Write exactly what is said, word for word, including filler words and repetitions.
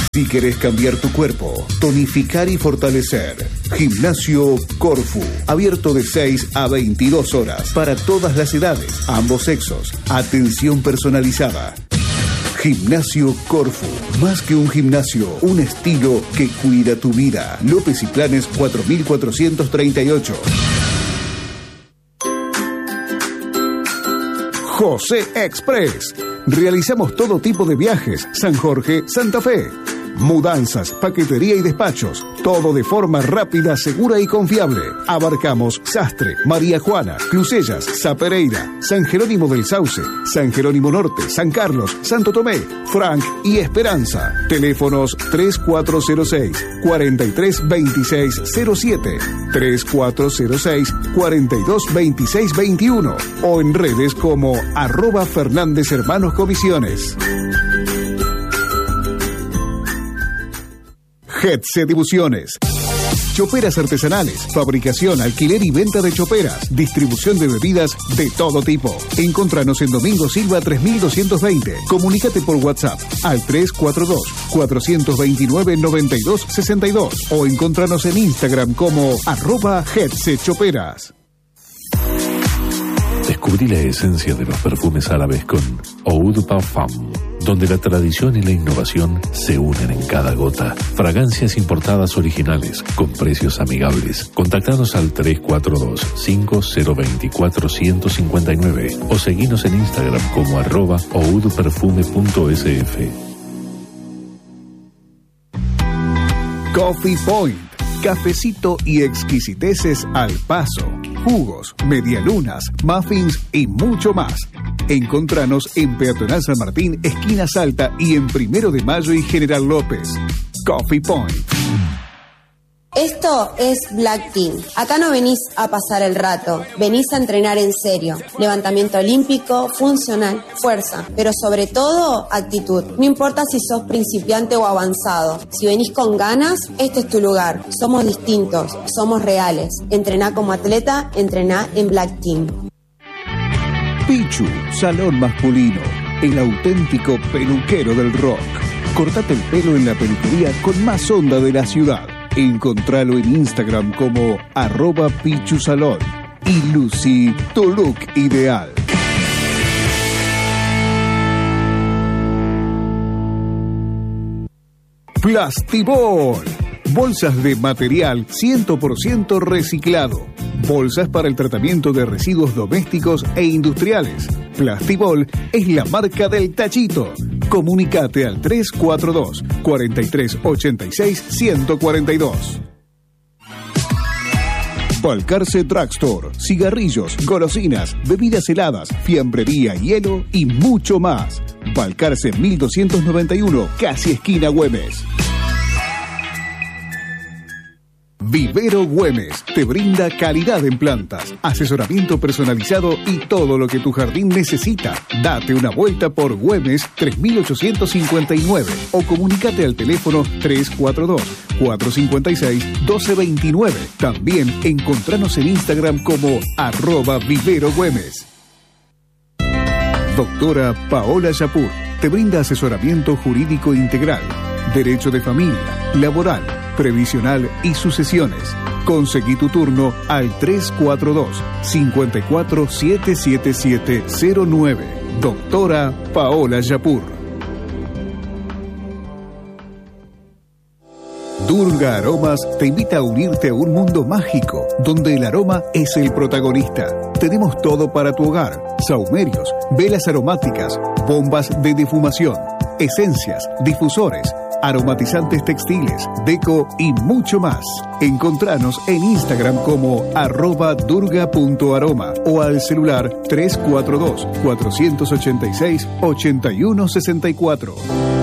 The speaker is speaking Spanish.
Si querés cambiar tu cuerpo, tonificar y fortalecer. Gimnasio Corfu. Abierto de seis a veintidós horas. Para todas las edades, ambos sexos. Atención personalizada. Gimnasio Corfu. Más que un gimnasio, un estilo que cuida tu vida. López y Planes cuatro mil cuatrocientos treinta y ocho. José Express. Realizamos todo tipo de viajes. San Jorge, Santa Fe. Mudanzas, paquetería y despachos. Todo de forma rápida, segura y confiable. Abarcamos Sastre, María Juana, Clusellas, Zapereira, San Jerónimo del Sauce, San Jerónimo Norte, San Carlos, Santo Tomé, Frank y Esperanza. Teléfonos tres cuatro cero seis, cuatro tres dos seis cero siete, tres cuatro cero seis, cuatro dos dos seis dos uno o en redes como arroba Fernández Hermanos Comisiones. Hetze Distribuciones. Choperas artesanales, fabricación, alquiler y venta de choperas, distribución de bebidas de todo tipo. Encontranos en Domingo Silva tres mil doscientos veinte. Comunícate por WhatsApp al tres cuatro dos, cuatro dos nueve, nueve dos seis dos o encontranos en Instagram como arroba Hetze Choperas. Descubrí la esencia de los perfumes árabes con Eau de Parfum, donde la tradición y la innovación se unen en cada gota. Fragancias importadas originales con precios amigables. Contactanos al tres cuatro dos, cinco cero dos cuatro uno cinco nueve o seguinos en Instagram como arroba ouduperfume punto s f. Coffee Point. Cafecito y exquisiteces al paso. Jugos, medialunas, muffins y mucho más. Encontranos en Peatonal San Martín, esquina Salta y en Primero de Mayo y General López. Coffee Point. Esto es Black Team. Acá no venís a pasar el rato, venís a entrenar en serio. Levantamiento olímpico, funcional, fuerza, pero sobre todo actitud. No importa si sos principiante o avanzado. Si venís con ganas, este es tu lugar. Somos distintos, somos reales. Entrená como atleta, entrená en Black Team. Pichu, salón masculino, el auténtico peluquero del rock. Cortate el pelo en la peluquería con más onda de la ciudad. Encontralo en Instagram como arroba Pichu Salón y lucí tu look ideal. Plastibol. Bolsas de material cien por ciento reciclado. Bolsas para el tratamiento de residuos domésticos e industriales. Plastibol es la marca del tachito. Comunicate al tres cuatro dos, cuatro tres ocho seis, uno cuatro dos. Balcarce Drugstore, cigarrillos, golosinas, bebidas heladas, fiambrería, hielo y mucho más. Balcarce mil doscientos noventa y uno, casi esquina Güemes. Vivero Güemes te brinda calidad en plantas, asesoramiento personalizado y todo lo que tu jardín necesita. Date una vuelta por Güemes tres mil ochocientos cincuenta y nueve o comunícate al teléfono tres cuatro dos, cuatro cinco seis, uno dos dos nueve. También encontranos en Instagram como arroba Vivero Güemes. Doctora Paola Yapur te brinda asesoramiento jurídico integral, derecho de familia, laboral, previsional y sucesiones. Conseguí tu turno al tres cuatro dos, cinco cuatro siete siete siete cero nueve. Doctora Paola Yapur. Durga Aromas te invita a unirte a un mundo mágico, donde el aroma es el protagonista. Tenemos todo para tu hogar: saumerios, velas aromáticas, bombas de defumación, esencias, difusores, aromatizantes textiles, deco y mucho más. Encontranos en Instagram como arroba durga punto aroma o al celular tres cuatro dos, cuatro ocho seis, ocho uno seis cuatro.